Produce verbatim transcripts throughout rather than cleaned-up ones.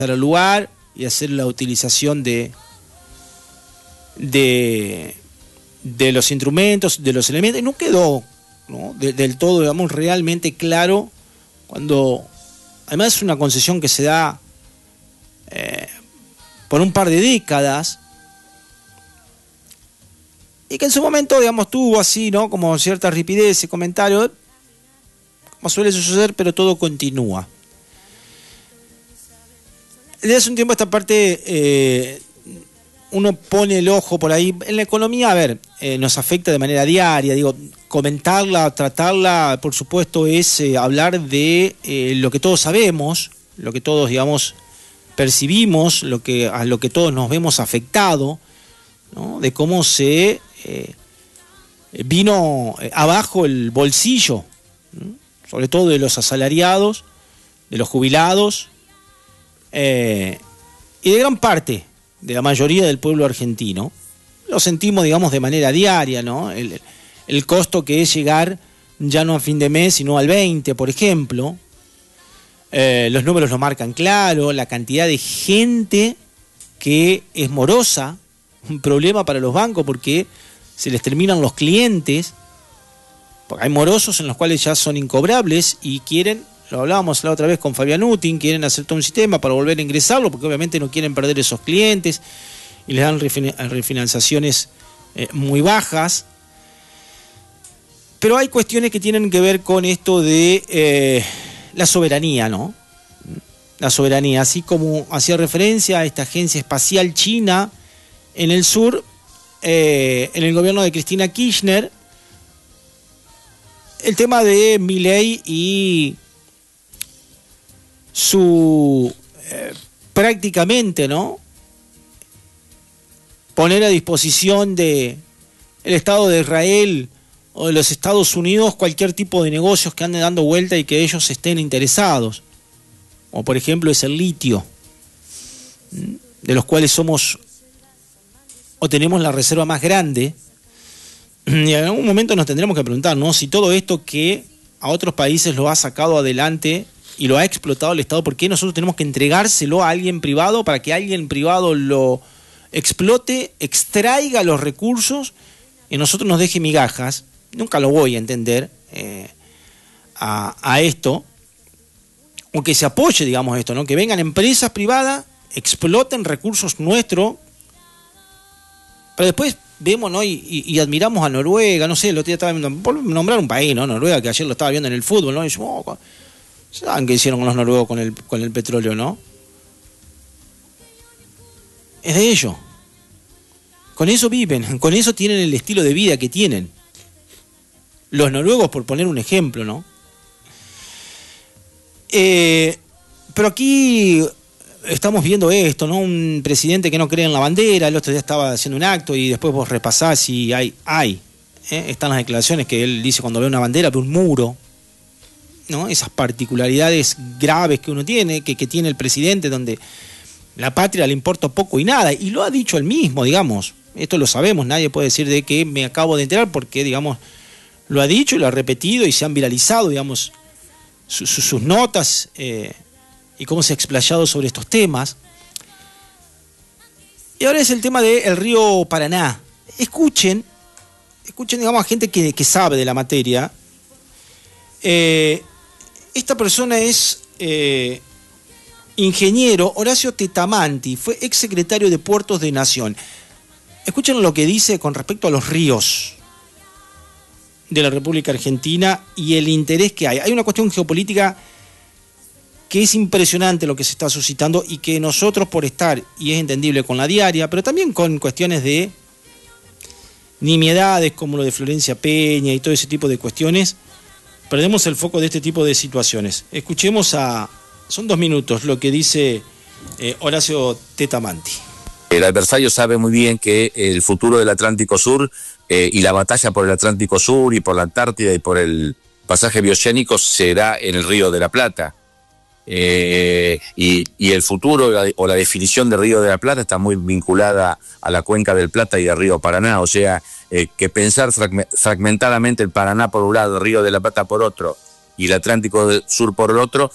al lugar y hacer la utilización de, de, de los instrumentos, de los elementos. Y no quedó, ¿no? De, del todo, digamos, realmente claro cuando, además es una concesión que se da eh, por un par de décadas y que en su momento, digamos, tuvo así, ¿no? Como cierta rigidez y comentario, como suele suceder, pero todo continúa. Desde hace un tiempo esta parte eh, uno pone el ojo por ahí. En la economía, a ver, eh, nos afecta de manera diaria, digo, comentarla, tratarla, por supuesto, es eh, hablar de eh, lo que todos sabemos, lo que todos, digamos, percibimos, lo que, a lo que todos nos vemos afectado, ¿no? De cómo se eh, vino abajo el bolsillo, ¿no? Sobre todo de los asalariados, de los jubilados, Eh, y de gran parte de la mayoría del pueblo argentino. Lo sentimos, digamos, de manera diaria, ¿no? El, el costo que es llegar ya no a fin de mes, sino al veinte, por ejemplo. Eh, los números lo marcan claro, la cantidad de gente que es morosa, un problema para los bancos porque se les terminan los clientes, porque hay morosos en los cuales ya son incobrables y quieren, lo hablábamos la otra vez con Fabián Utin, quieren hacer todo un sistema para volver a ingresarlo, porque obviamente no quieren perder esos clientes y les dan refin- refinanciaciones eh, muy bajas. Pero hay cuestiones que tienen que ver con esto de eh, la soberanía, ¿no? La soberanía, así como hacía referencia a esta agencia espacial china en el sur, eh, en el gobierno de Cristina Kirchner, el tema de Milei y su eh, prácticamente, ¿no? Poner a disposición de el Estado de Israel o de los Estados Unidos cualquier tipo de negocios que anden dando vuelta y que ellos estén interesados, como por ejemplo es el litio, de los cuales somos o tenemos la reserva más grande. Y en algún momento nos tendremos que preguntar, ¿no? Si todo esto que a otros países lo ha sacado adelante y lo ha explotado el Estado, ¿por qué nosotros tenemos que entregárselo a alguien privado para que alguien privado lo explote, extraiga los recursos y nosotros nos deje migajas? Nunca lo voy a entender eh, a, a esto, o que se apoye, digamos, esto, ¿no? Que vengan empresas privadas, exploten recursos nuestros, pero después vemos, ¿no? Y, y, y admiramos a Noruega, no sé, el otro día estaba viendo, por nombrar un país, ¿no? Noruega, que ayer lo estaba viendo en el fútbol, ¿no? Y yo, oh, ¿saben qué hicieron los noruegos con el, con el petróleo, no? Es de ellos. Con eso viven, con eso tienen el estilo de vida que tienen. Los noruegos, por poner un ejemplo, ¿no? Eh, pero aquí estamos viendo esto, ¿no? Un presidente que no cree en la bandera, el otro día estaba haciendo un acto y después vos repasás y hay, hay, ¿eh? Están las declaraciones que él dice cuando ve una bandera, ve un muro, ¿no? Esas particularidades graves que uno tiene, que, que tiene el presidente, donde la patria le importa poco y nada, y lo ha dicho él mismo, digamos, esto lo sabemos, nadie puede decir de que me acabo de enterar, porque, digamos, lo ha dicho y lo ha repetido y se han viralizado, digamos, su, su, sus notas eh, y cómo se ha explayado sobre estos temas. Y ahora es el tema del río Paraná. Escuchen, escuchen, digamos, a gente que, que sabe de la materia. Eh, esta persona es eh, ingeniero Horacio Tetamanti, fue exsecretario de Puertos de Nación. Escuchen lo que dice con respecto a los ríos de la República Argentina y el interés que hay. Hay una cuestión geopolítica que es impresionante lo que se está suscitando y que nosotros, por estar, y es entendible con la diaria, pero también con cuestiones de nimiedades como lo de Florencia Peña y todo ese tipo de cuestiones, perdemos el foco de este tipo de situaciones. Escuchemos a, son dos minutos, lo que dice eh, Horacio Tetamanti. El adversario sabe muy bien que el futuro del Atlántico Sur eh, y la batalla por el Atlántico Sur y por la Antártida y por el pasaje biogénico será en el Río de la Plata. Eh, y, y el futuro la, o la definición del Río de la Plata está muy vinculada a la cuenca del Plata y al río Paraná. O sea, eh, que pensar fragmentadamente el Paraná por un lado, el Río de la Plata por otro y el Atlántico Sur por el otro,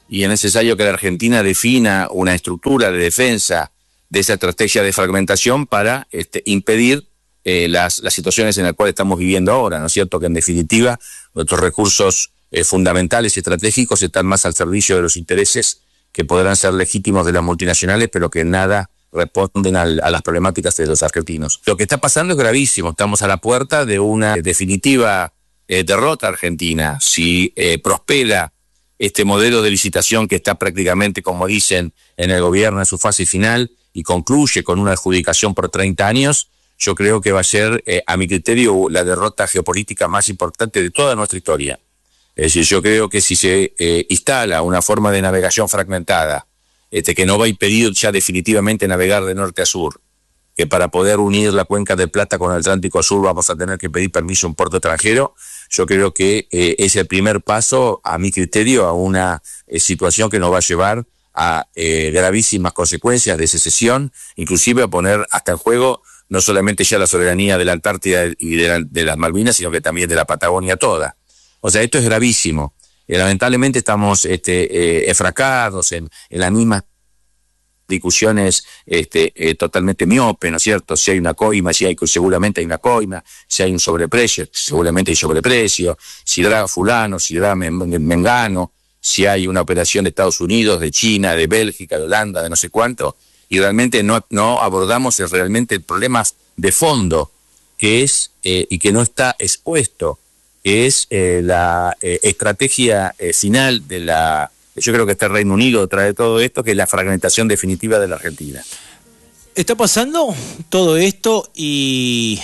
y es necesario que la Argentina defina una estructura de defensa de esa estrategia de fragmentación para este, impedir eh, las, las situaciones en las cuales estamos viviendo ahora, ¿no es cierto? Que en definitiva nuestros recursos eh, fundamentales y estratégicos están más al servicio de los intereses que podrán ser legítimos de las multinacionales, pero que nada responden al, a las problemáticas de los argentinos. Lo que está pasando es gravísimo, estamos a la puerta de una definitiva eh, derrota argentina. Si eh, prospera este modelo de licitación que está prácticamente, como dicen, en el gobierno en su fase final y concluye con una adjudicación por treinta años, yo creo que va a ser, eh, a mi criterio, la derrota geopolítica más importante de toda nuestra historia. Es decir, yo creo que si se eh, instala una forma de navegación fragmentada, este, que no va a impedir ya definitivamente navegar de norte a sur, que para poder unir la cuenca del Plata con el Atlántico Sur vamos a tener que pedir permiso a un puerto extranjero, yo creo que eh, es el primer paso, a mi criterio, a una eh, situación que nos va a llevar a eh, gravísimas consecuencias de secesión, inclusive a poner hasta en juego no solamente ya la soberanía de la Antártida y de, la, de las Malvinas, sino que también de la Patagonia toda. O sea, esto es gravísimo. Eh, lamentablemente estamos este, eh, enfracados en, en las mismas discusiones este, eh, totalmente miope, ¿no es cierto? Si hay una coima, si hay, seguramente hay una coima, si hay un sobreprecio, seguramente hay sobreprecio, si da fulano, si da mengano, si hay una operación de Estados Unidos, de China, de Bélgica, de Holanda, de no sé cuánto, y realmente no, no abordamos el, realmente el problema de fondo que es, eh, y que no está expuesto, que es eh, la eh, estrategia eh, final de la... Yo creo que está el Reino Unido detrás de todo esto, que es la fragmentación definitiva de la Argentina. Está pasando todo esto y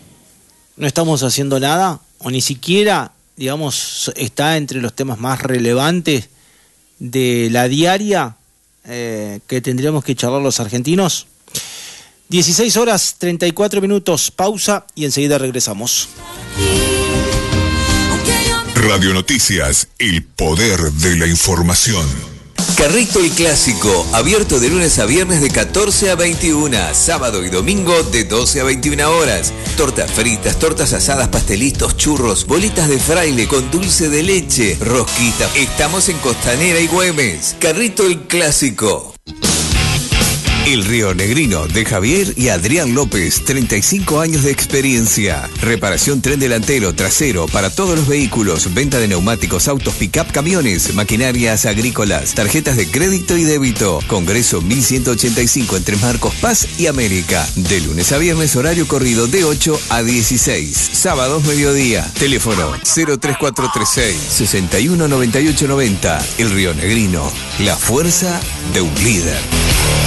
no estamos haciendo nada, o ni siquiera, digamos, está entre los temas más relevantes de la diaria eh, que tendríamos que charlar los argentinos. dieciséis horas treinta y cuatro minutos, pausa y enseguida regresamos. Radio Noticias, el poder de la información. Carrito el Clásico, abierto de lunes a viernes de catorce a veintiuna, sábado y domingo de doce a veintiuna horas. Tortas fritas, tortas asadas, pastelitos, churros, bolitas de fraile con dulce de leche, rosquita. Estamos en Costanera y Güemes. Carrito el Clásico. El Río Negrino de Javier y Adrián López, treinta y cinco años de experiencia. Reparación tren delantero, trasero, para todos los vehículos. Venta de neumáticos, autos, pick-up, camiones, maquinarias agrícolas, tarjetas de crédito y débito. Congreso mil ciento ochenta y cinco entre Marcos Paz y América. De lunes a viernes, horario corrido de ocho a dieciséis. Sábados, mediodía. Teléfono cero tres cuatro tres seis, seis uno nueve ocho nueve cero. El Río Negrino, la fuerza de un líder.